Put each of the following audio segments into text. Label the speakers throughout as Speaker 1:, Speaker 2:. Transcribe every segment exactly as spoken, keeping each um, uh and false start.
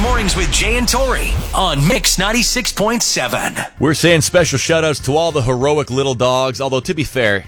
Speaker 1: Mornings with Jay and Tori on Mix ninety-six point seven.
Speaker 2: We're saying special shout-outs to all the heroic little dogs, although to be fair,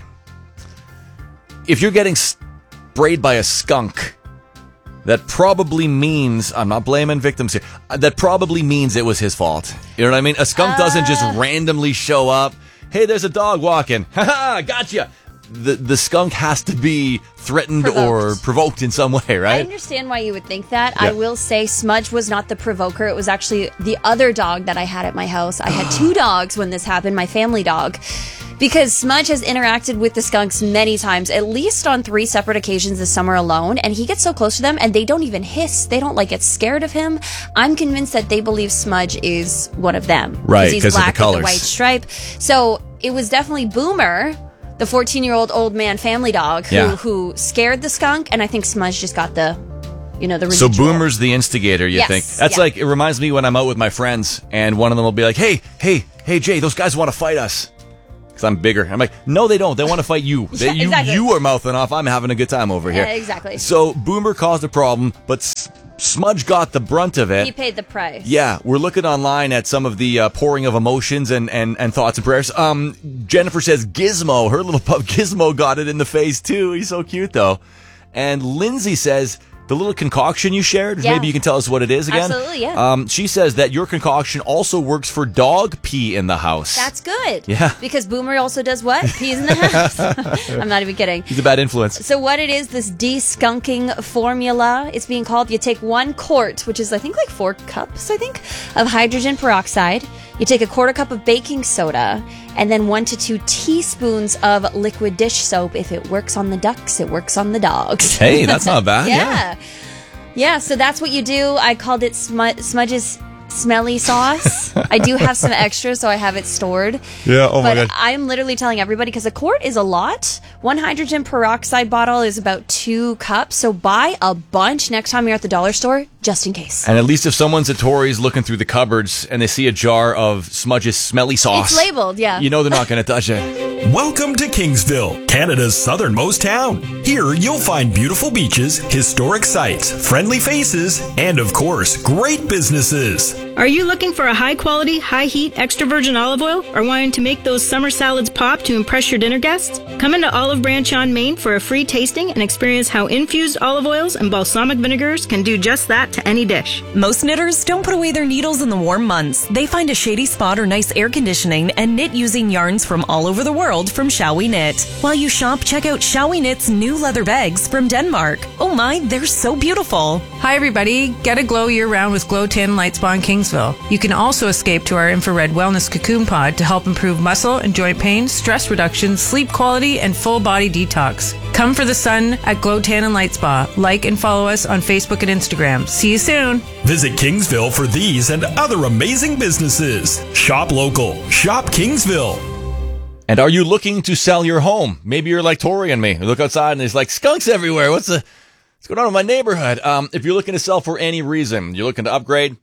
Speaker 2: if you're getting sprayed by a skunk, that probably means, I'm not blaming victims here, that probably means it was his fault. You know what I mean? A skunk uh... doesn't just randomly show up. Hey, there's a dog walking. Ha ha, gotcha. The the skunk has to be threatened provoked. or provoked in some way, right?
Speaker 3: I understand why you would think that.
Speaker 2: Yeah.
Speaker 3: I will say Smudge was not the provoker. It was actually the other dog that I had at my house. I had two dogs when this happened, my family dog. Because Smudge has interacted with the skunks many times, at least on three separate occasions this summer alone, and he gets so close to them, and they don't even hiss. They don't, like, get scared of him. I'm convinced that they believe Smudge is one of them.
Speaker 2: Right,
Speaker 3: he's
Speaker 2: because of the
Speaker 3: black
Speaker 2: colors.
Speaker 3: with the white stripe. So it was definitely Boomer, the fourteen-year-old old man family dog, who,
Speaker 2: Yeah.
Speaker 3: who scared the skunk, and I think Smudge just got the, you know, the
Speaker 2: So
Speaker 3: residual.
Speaker 2: Boomer's the instigator, you
Speaker 3: Yes,
Speaker 2: think? That's
Speaker 3: yeah.
Speaker 2: like, it reminds me when I'm out with my friends, and one of them will be like, hey, hey, hey, Jay, those guys want to fight us. Because I'm bigger. I'm like, no, they don't. They want to fight you. They,
Speaker 3: Yeah,
Speaker 2: you,
Speaker 3: exactly.
Speaker 2: you are mouthing off. I'm having a good time over here.
Speaker 3: Yeah, exactly.
Speaker 2: So Boomer caused a problem, but S- Smudge got the brunt of it.
Speaker 3: He paid the price.
Speaker 2: Yeah, we're looking online at some of the uh, pouring of emotions and, and, and thoughts and prayers. Um, Jennifer says Gizmo, her little pup Gizmo got it in the face too. He's so cute though. And Lindsay says the little concoction you shared,
Speaker 3: Yeah.
Speaker 2: maybe you can tell us what it is again.
Speaker 3: Absolutely, yeah.
Speaker 2: Um, she says that your concoction also works for dog pee in the house.
Speaker 3: That's good.
Speaker 2: Yeah.
Speaker 3: Because Boomer also does what? Pees in the house. I'm not even kidding.
Speaker 2: He's a bad influence.
Speaker 3: So what it is, this de-skunking formula, it's being called. You take one quart, which is I think like four cups, I think, of hydrogen peroxide. You take a quarter cup of baking soda, and then one to two teaspoons of liquid dish soap. If it works on the ducks, it works on the dogs.
Speaker 2: Hey, that's not bad.
Speaker 3: yeah.
Speaker 2: yeah.
Speaker 3: Yeah, so that's what you do. I called it Smu- Smudge's smelly sauce. I do have some extra, so I have it stored.
Speaker 2: Yeah, oh my
Speaker 3: but
Speaker 2: God.
Speaker 3: I'm literally telling everybody, because a quart is a lot. One hydrogen peroxide bottle is about two cups, so buy a bunch next time you're at the dollar store, just in case.
Speaker 2: And at least if someone's at Tori's looking through the cupboards and they see a jar of Smudge's smelly sauce,
Speaker 3: It's labeled, yeah.
Speaker 2: you know they're not going to touch it.
Speaker 4: Welcome to Kingsville, Canada's southernmost town. Here you'll find beautiful beaches, historic sites, friendly faces, and of course, great businesses.
Speaker 5: Are you looking for a high-quality, high-heat, extra virgin olive oil, or wanting to make those summer salads pop to impress your dinner guests? Come into Olive Branch on Main for a free tasting and experience how infused olive oils and balsamic vinegars can do just that to any dish.
Speaker 6: Most knitters don't put away their needles in the warm months. They find a shady spot or nice air conditioning and knit using yarns from all over the world from Shall We Knit. While you shop, check out Shall We Knit's new leather bags from Denmark. Oh my, they're so beautiful.
Speaker 7: Hi everybody, get a glow year-round with Glow ten Light Spa in Kingsville. You can also escape to our infrared wellness cocoon pod to help improve muscle and joint pain, stress reduction, sleep quality, and full body detox. Come for the sun at Glow ten and Light Spa. Like and follow us on Facebook and Instagram. See you soon.
Speaker 4: Visit Kingsville for these and other amazing businesses. Shop local. Shop Kingsville.
Speaker 2: And are you looking to sell your home? Maybe you're like Tori and me. You look outside and there's like skunks everywhere. What's the, what's going on in my neighborhood? Um, if you're looking to sell for any reason, you're looking to upgrade,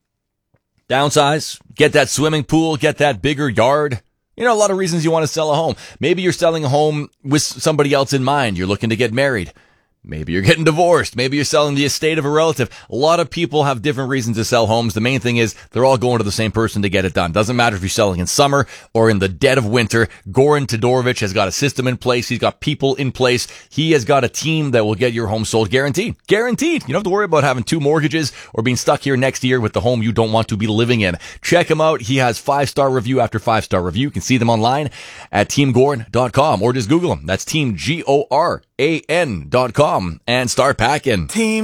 Speaker 2: downsize, get that swimming pool, get that bigger yard. You know, a lot of reasons you want to sell a home. Maybe you're selling a home with somebody else in mind. You're looking to get married. Maybe you're getting divorced. Maybe you're selling the estate of a relative. A lot of people have different reasons to sell homes. The main thing is they're all going to the same person to get it done. Doesn't matter if you're selling in summer or in the dead of winter. Goran Todorovic has got a system in place. He's got people in place. He has got a team that will get your home sold guaranteed. Guaranteed. You don't have to worry about having two mortgages or being stuck here next year with the home you don't want to be living in. Check him out. He has five-star review after five-star review. You can see them online at team goran dot com or just Google him. That's team G O R A N dot com and start packing.
Speaker 4: Team